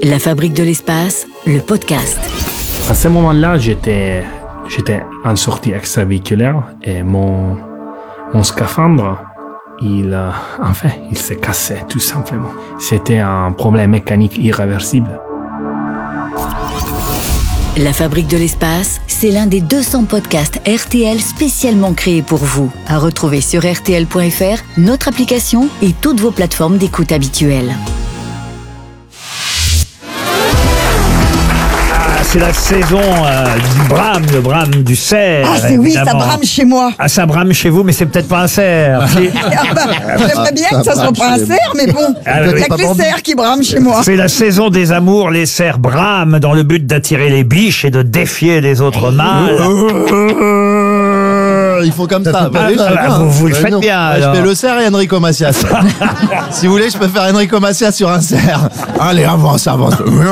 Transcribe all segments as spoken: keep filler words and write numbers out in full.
La Fabrique de l'espace, le podcast. À ce moment-là, j'étais, j'étais en sortie extravéhiculaire et mon, mon scaphandre, il, euh, enfin, il s'est cassé, tout simplement. C'était un problème mécanique irréversible. La Fabrique de l'espace, c'est l'un des deux cents podcasts R T L spécialement créés pour vous. À retrouver sur R T L point F R, notre application et toutes vos plateformes d'écoute habituelles. C'est la saison euh, du brame, le brame du cerf. Ah, c'est oui, ça évidemment. brame chez moi. Ah, ça brame chez vous, mais c'est peut-être pas un cerf. C'est- Ah bah, j'aimerais bien que ça soit pas un cerf, mais bon, Ah, il oui, n'y a pas que les bon. cerfs qui brament chez moi. C'est la saison des amours, les cerfs brament dans le but d'attirer les biches et de défier les autres mâles. Il faut comme ça. Bah, Ah, oui, ah, c'est bah, bien. vous- vous le Ouais, faites non. bien, Ouais, alors. je fais le cerf et Enrico Macias. Si vous voulez, je peux faire Enrico Macias sur un cerf. Allez, avance, avance.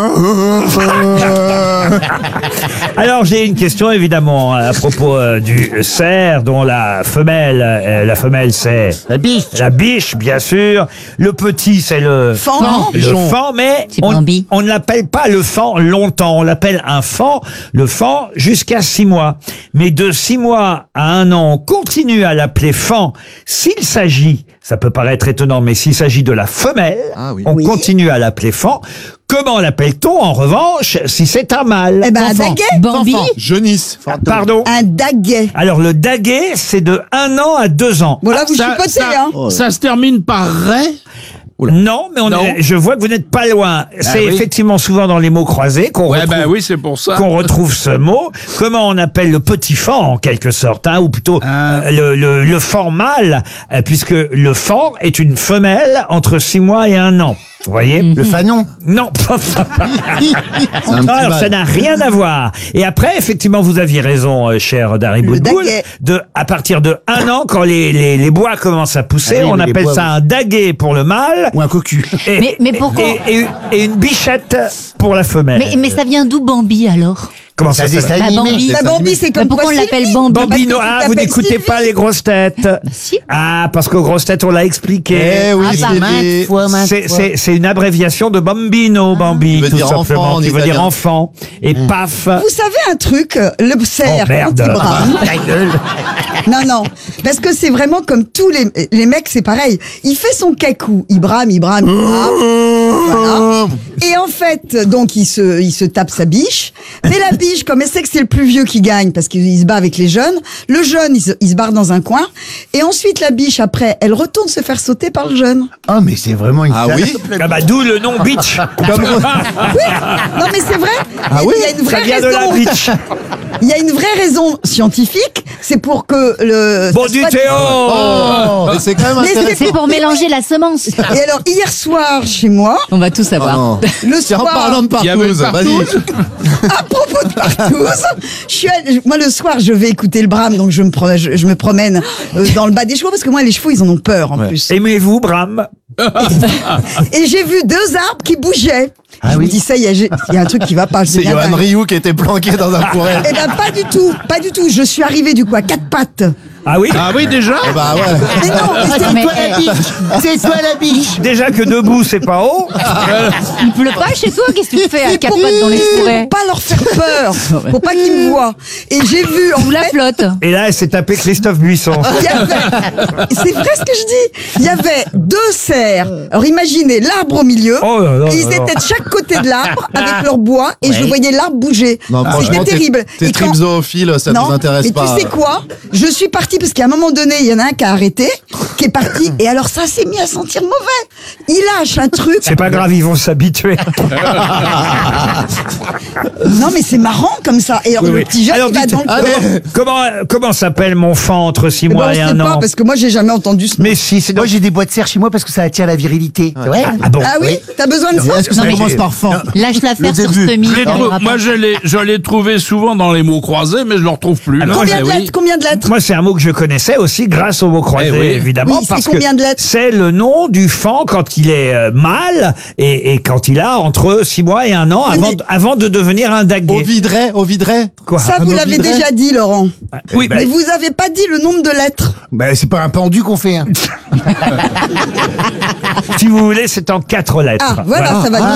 Alors j'ai une question évidemment à propos euh, du cerf dont la femelle, euh, la femelle c'est La biche. la biche bien sûr, le petit c'est le Fan. le fan, mais C'est on, Bambi. on ne l'appelle pas le fan longtemps, on l'appelle un fan, le fan jusqu'à six mois. Mais de six mois à un an, on continue à l'appeler fan s'il s'agit, ça peut paraître étonnant, mais s'il s'agit de la femelle, Ah oui. on Oui. continue à l'appeler fan. Comment l'appelle-t-on en revanche si c'est un mâle? Eh ben, un Enfant. daguet. Bambi. Jeunisse. Pardon. Un daguet. Alors le daguet, c'est de un an à deux ans. Bon, là, vous Ça- chipotez, ça- hein. Ça se termine par Ray. Non, mais on Non. est- je vois que vous n'êtes pas loin. C'est oui. effectivement souvent dans les mots croisés qu'on Ouais, retrouve, ben oui, c'est pour ça. qu'on retrouve ce mot. Comment on appelle le petit fan en quelque sorte, hein, ou plutôt Ah. euh, le, le, le fan mâle, euh, puisque le fan est une femelle entre six mois et un an. Vous voyez? Le fanon. Non. C'est un petit Alors, mâle. ça n'a rien à voir. Et après, effectivement, vous aviez raison, euh, cher Dari Le Boudboul, daguet. de à partir de un an, quand les, les, les bois commencent à pousser, Ah oui, on mais les appelle bois, ça oui. un daguet pour le mâle. Ou un cocu. Et, Mais- mais pourquoi et, et- et une bichette pour la femelle. Mais, mais ça vient d'où Bambi alors? Comment ça Ça, s'appelle? c'est Bah, Bambi. Bah, Bambi, c'est Mais comme pourquoi on quoi, l'appelle Sylvie. Bambi? Bambino. Parce que tu Ah, vous t'appelles n'écoutez Sylvie. pas les grosses têtes. si. Ah, parce qu'aux grosses têtes, on l'a expliqué. Eh oui, Ah, bah, c'est maintes des- fois, maintes C'est, fois. c'est, c'est une abréviation de bambino, Bambi, Qui veut tout dire simplement, enfant en qui veut dire italien. enfant. Et paf. Vous savez un truc, le cerf, Oh, merde. quand il brame. Non, non. Parce que c'est vraiment comme tous les, les mecs, c'est pareil. Il fait son cacou. Il brame, il brame, il brame. Voilà. Et en fait, donc, il se, il se tape sa biche. Mais la biche, comme elle sait que c'est le plus vieux qui gagne, parce qu'il il se bat avec les jeunes, le jeune, il se, il se barre dans un coin. Et ensuite, la biche, après, elle retourne se faire sauter par le jeune. Ah, mais c'est vraiment une Ah salope. oui? Ah bah, d'où le nom bitch. Comme- Non, mais c'est vrai. Ah il oui, y a une Ça vraie vient de la raison. bitch. Il y a une vraie raison scientifique. C'est pour que le. Bon ça du soit- Théo. Oh, mais c'est quand même Mais c'est intéressant. C'est pour mélanger la semence. Et alors, hier soir, chez moi, On va tout Oh savoir. non. le Tiens, en soir, parlant de Il y avait partouze, le vas-y. partouze. à propos de partouze, je suis allée- moi, le soir, je vais écouter le brame, donc je me, pro- je, je me promène euh, dans le bas des chevaux, parce que moi, les chevaux, ils en ont peur, en Ouais. plus. Aimez-vous, Bram? Et j'ai vu deux arbres qui bougeaient. Ah je oui. me dis, ça, il y, a- il y a un truc qui va pas. je C'est deviens Johan dingue. Rioux qui était planqué dans un fourré. Eh ben, pas du tout, pas du tout. Je suis arrivée, du coup, à quatre pattes. Ah oui? Ah oui, déjà? Eh bah ouais. Mais non, mais c'est- Mais, C'est toi la biche. Déjà que debout, c'est pas haut. il pleut pas chez toi? Qu'est-ce que tu fais à c'est quatre pour, pattes dans les forêts? pour pas leur faire peur, pour pas qu'ils me voient. Et j'ai vu, en Ou la fait, flotte? Et là, elle s'est tapé Christophe Buisson. il y avait, c'est vrai ce que je dis, il y avait deux cerfs. Alors imaginez l'arbre au milieu, Oh là là et ils là là. étaient de chaque côté de l'arbre avec leur bois, et je voyais l'arbre bouger. Non, franchement, C'était t'es- terrible. T'es Et quand- trip zoophile, ça non, nous intéresse mais pas. tu sais quoi? Je suis partie parce qu'à un moment donné, il y en a un qui a arrêté, qui est parti, et alors ça s'est mis à sentir mauvais. Il lâche un truc. C'est pas grave, ils vont s'habituer. Non, mais c'est marrant comme ça. Et alors, Oui, le oui. petit jeune, Alors il va dites, dans le comment, coin. comment, comment s'appelle mon fan entre six Eh ben, mois on et sait un pas, an? parce que moi, j'ai jamais entendu ce nom. Mais si, c'est Moi, donc... j'ai des boîtes de serre chez moi parce que ça attire la virilité. C'est vrai? Ah bon? Ah oui, t'as besoin de ça? Est-ce que ça Non, mais- commence par fan? Lâche l'affaire sur début. Semi. Je l'ai trou- Moi, je l'ai, je l'ai trouvé souvent dans les mots croisés, mais je le retrouve plus. Ah, là. moi, Combien Mais de oui. lettres? Combien de lettres? Moi, c'est un mot que je connaissais aussi grâce au mot croisé, Eh oui. évidemment, Oui, c'est parce que combien de lettres? c'est le nom du fan quand il est euh, mâle et, et quand il a entre six mois et un an avant, mais- avant de devenir un Au daguet. vidret, au vidret. Quoi? Ça, Un vous mot l'avez vidret? déjà dit, Laurent. Oui, Mais ben, vous avez pas dit le nombre de lettres. Bah, c'est pas un pendu qu'on fait, hein. si vous voulez, c'est en quatre lettres. Ah, voilà, ça va.